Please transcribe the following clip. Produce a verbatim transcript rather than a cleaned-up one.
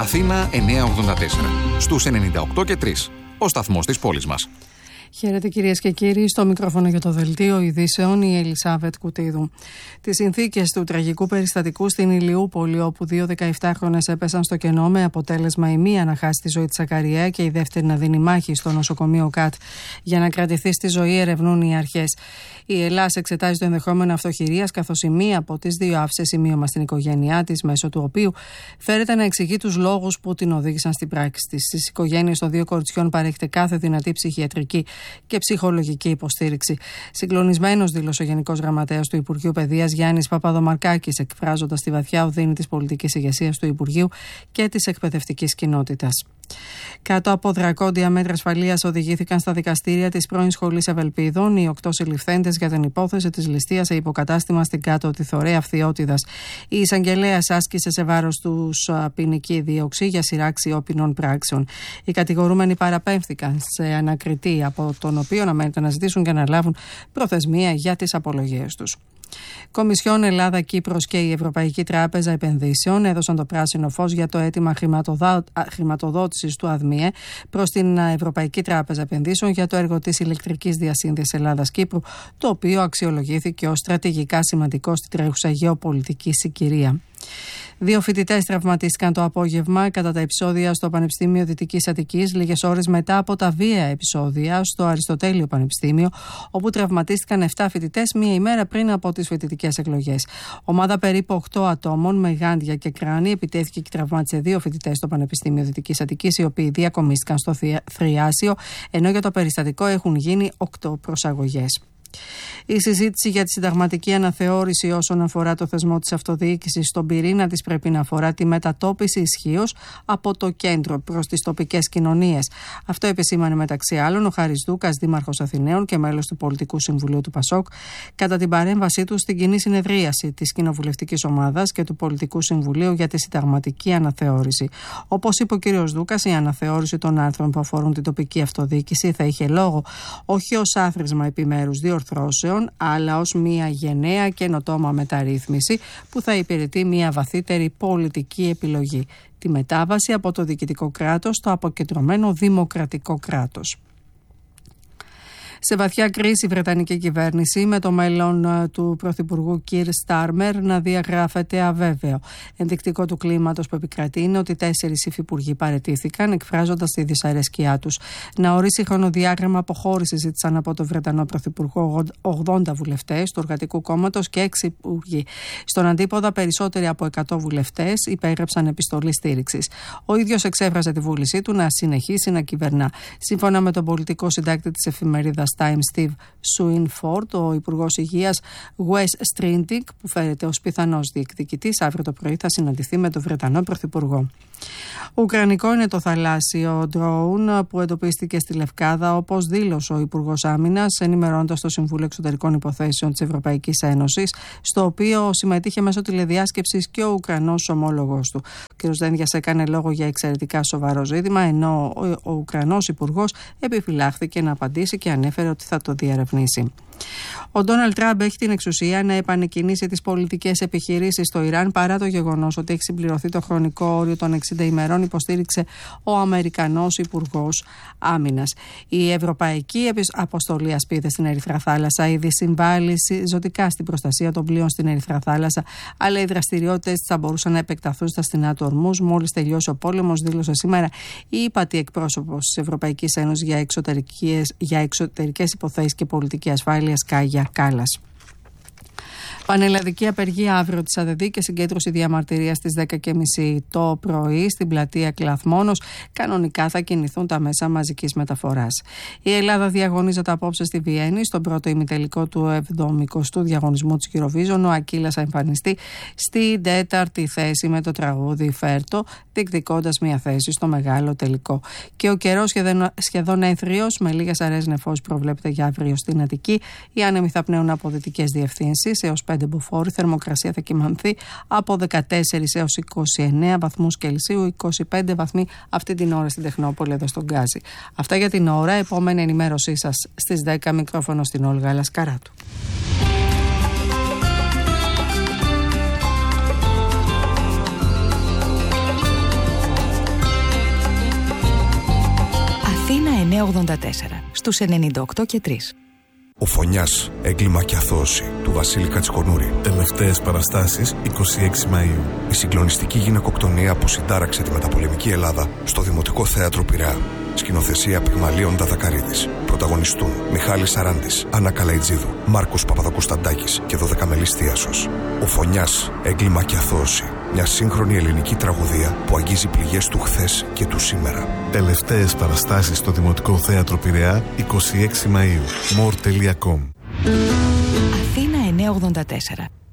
Αθήνα εννιακόσια ογδόντα τέσσερα. Στους ενενήντα οκτώ και τρία. Ο σταθμός της πόλης μας. Χαίρετε κυρίες και κύριοι, στο μικρόφωνο για το Δελτίο Ειδήσεων η Ελισάβετ Κουτίδου. Τις συνθήκες του τραγικού περιστατικού στην Ηλιούπολη, όπου δύο δεκαεπτάχρονες έπεσαν στο κενό με αποτέλεσμα η μία να χάσει τη ζωή της Ακαριέα και η δεύτερη να δίνει μάχη στο νοσοκομείο ΚΑΤ για να κρατηθεί στη ζωή, ερευνούν οι αρχές. Η Ελλάς εξετάζει το ενδεχόμενο αυτοχειρίας, καθώς η μία από τις δύο άφησε σημείωμα στην οικογένειά της, μέσω του οποίου φέρεται να εξηγεί τους λόγους που την οδήγησαν στην πράξη της. Στις οικογένειες των δύο κοριτσιών παρέχεται κάθε δυνατή ψυχιατρική και ψυχολογική υποστήριξη. Συγκλονισμένος δήλωσε ο Γενικός Γραμματέας του Υπουργείου Παιδείας Γιάννης Παπαδομαρκάκης, εκφράζοντας τη βαθιά οδύνη της πολιτικής ηγεσίας του Υπουργείου και της εκπαιδευτικής κοινότητας. Κάτω από δρακόντια μέτρα ασφαλείας οδηγήθηκαν στα δικαστήρια της πρώην Σχολής Ευελπίδων οι οκτώ συλληφθέντες για την υπόθεση της ληστείας σε υποκατάστημα στην Κάτω Τιθωρέα Φθιώτιδας. Η εισαγγελέας άσκησε σε βάρος τους ποινική δίωξη για σειράξη όπινων πράξεων. Οι κατηγορούμενοι παραπέμφθηκαν σε ανακριτή, από τον οποίο αναμένεται να ζητήσουν και να λάβουν προθεσμία για τις απολογίες τους. Κομισιόν Ελλάδα-Κύπρος και η Ευρωπαϊκή Τράπεζα Επενδύσεων έδωσαν το πράσινο φως για το αίτημα χρηματοδότησης του ΑΔΜΙΕ προς την Ευρωπαϊκή Τράπεζα Επενδύσεων για το έργο της ηλεκτρικής διασύνδεσης Ελλάδας-Κύπρου, το οποίο αξιολογήθηκε ως στρατηγικά σημαντικό στη τρέχουσα γεωπολιτική συγκυρία. Δύο φοιτητές τραυματίστηκαν το απόγευμα κατά τα επεισόδια στο Πανεπιστήμιο Δυτικής Αττικής, λίγες ώρες μετά από τα βίαια επεισόδια στο Αριστοτέλειο Πανεπιστήμιο, όπου τραυματίστηκαν επτά φοιτητές μία ημέρα πριν από τις φοιτητικές εκλογές. Ομάδα περίπου οκτώ ατόμων με γάντια και κράνη επιτέθηκε και τραυμάτισε δύο φοιτητές στο Πανεπιστήμιο Δυτικής Αττικής, οι οποίοι διακομίστηκαν στο Θριάσιο, ενώ για το περιστατικό έχουν γίνει οκτώ προσαγωγές. Η συζήτηση για τη συνταγματική αναθεώρηση όσον αφορά το θεσμό της αυτοδιοίκησης στον πυρήνα της πρέπει να αφορά τη μετατόπιση ισχύως από το κέντρο προς τις τοπικές κοινωνίες. Αυτό επισήμανε μεταξύ άλλων ο Χάρης Δούκας, δήμαρχος Αθηναίων και μέλος του Πολιτικού Συμβουλίου του ΠΑΣΟΚ, κατά την παρέμβασή του στην κοινή συνεδρίαση της Κοινοβουλευτικής Ομάδας και του Πολιτικού Συμβουλίου για τη συνταγματική αναθεώρηση. Όπως είπε ο κ. Δούκας, η αναθεώρηση των άρθρων που αφορούν την τοπική αυτοδιοίκηση θα είχε λόγο όχι ως άθροισμα επιμέρους διορθώσεων, αλλά ως μια γενναία καινοτόμα μεταρρύθμιση που θα υπηρετεί μια βαθύτερη πολιτική επιλογή. Τη μετάβαση από το διοικητικό κράτος στο αποκεντρωμένο δημοκρατικό κράτος. Σε βαθιά κρίση η Βρετανική κυβέρνηση, με το μέλλον του Πρωθυπουργού Κιρ Στάρμερ να διαγράφεται αβέβαιο. Ενδεικτικό του κλίματος που επικρατεί είναι ότι τέσσερις υφυπουργοί παραιτήθηκαν, εκφράζοντας τη δυσαρέσκειά τους. Να ορίσει χρονοδιάγραμμα αποχώρησης ζήτησαν από τον Βρετανό Πρωθυπουργό ογδόντα βουλευτές του Εργατικού Κόμματος και έξι υπουργοί. Στον αντίποδα, περισσότεροι από εκατό βουλευτές υπέγραψαν επιστολή στήριξης. Ο ίδιος εξέφρασε τη βούλησή του να συνεχίσει να κυβερνά. Σύμφωνα με τον πολιτικό συντάκτη της εφημερίδας Times, Steve Swinford, ο Υπουργός Υγείας Wes Streeting, που φέρεται ως πιθανός διεκδικητής, αύριο το πρωί θα συναντηθεί με τον Βρετανό Πρωθυπουργό. Ουκρανικό είναι το θαλάσσιο ντρόουν που εντοπίστηκε στη Λευκάδα, όπως δήλωσε ο Υπουργός Άμυνας, ενημερώνοντας το Συμβούλιο Εξωτερικών Υποθέσεων της Ευρωπαϊκής Ένωσης, στο οποίο συμμετείχε μέσω τηλεδιάσκεψης και ο Ουκρανός ομόλογος του. Ο κ. Δένδιας έκανε λόγο για εξαιρετικά σοβαρό ζήτημα, ενώ ο Ουκρανός Υπουργός επιφυλάχθηκε να απαντήσει και ανέφερε ότι θα το διερευνήσει. Ο Ντόναλντ Τραμπ έχει την εξουσία να επανεκκινήσει τις πολιτικές επιχειρήσεις στο Ιράν, παρά το γεγονός ότι έχει συμπληρωθεί το χρονικό όριο των εξήντα ημερών, υποστήριξε ο Αμερικανός Υπουργός Άμυνας. Η Ευρωπαϊκή Αποστολή Ασπίδες στην Ερυθρά Θάλασσα ήδη συμβάλλει ζωτικά στην προστασία των πλοίων στην Ερυθρά Θάλασσα, αλλά οι δραστηριότητες θα μπορούσαν να επεκταθούν στα στενά του Ορμούζ μόλις τελειώσει ο πόλεμος, δήλωσε σήμερα η ύπατη εκπρόσωπος της Ευρωπαϊκής Ένωσης για εξωτερικές, για εξωτερικές υποθέσεις και πολιτική ασφάλεια, Κάγια Κάλλας. Πανελλαδική απεργία αύριο της ΑΔΔ και συγκέντρωση διαμαρτυρίας στις δέκα και μισή το πρωί στην πλατεία Κλαθμόνος. Κανονικά θα κινηθούν τα μέσα μαζικής μεταφοράς. Η Ελλάδα διαγωνίζεται απόψε στη Βιέννη στον πρώτο ημιτελικό του εβδομηκοστού διαγωνισμού της Eurovision. Ο Ακύλας θα εμφανιστεί στην τέταρτη θέση με το τραγούδι Φέρτο, διεκδικώντας μια θέση στο μεγάλο τελικό. Και ο καιρός σχεδόν, σχεδόν έθριος, με λίγες αραιές νεφώσεις προβλέπεται για αύριο στην Αττική. Οι άνεμοι θα πνέουν από δυτικές διευθύνσεις έως πέντε μποφόρ. Η θερμοκρασία θα κυμανθεί από δεκατέσσερα έως είκοσι εννέα βαθμούς Κελσίου, είκοσι πέντε βαθμοί αυτή την ώρα στην Τεχνόπολη εδώ στον Γκάζι. Αυτά για την ώρα. Επόμενη ενημέρωσή σας στις δέκα. Μικρόφωνο στην Όλγα Λασκαράτου. εννιακόσια ογδόντα τέσσερα, στους ενενήντα οκτώ και τρία. Ο Φωνιάς, έγκλημα και αθώωση, του Βασίλη Κατσικονούρη. Τελευταίες παραστάσεις, είκοσι έξι Μαΐου. Η συγκλονιστική γυναικοκτονία που συντάραξε τη μεταπολεμική Ελλάδα στο Δημοτικό Θέατρο Πειραιά. Σκηνοθεσία Πυγμαλίων Δαδακαρίδης. Πρωταγωνιστούν Μιχάλης Σαράντης, Άννα Καλαϊτζίδου, Μάρκος Παπαδοκουσταντάκης και δωδεκαμελής Θίασος. Ο Φωνιάς, έγκλημα και αθώωση. Μια σύγχρονη ελληνική τραγωδία που αγγίζει πληγές του χθες και του σήμερα. Τελευταίες παραστάσεις στο Δημοτικό Θέατρο Πειραιά, είκοσι έξι Μαΐου. more τελεία com. Αθήνα εννιακόσια ογδόντα τέσσερα.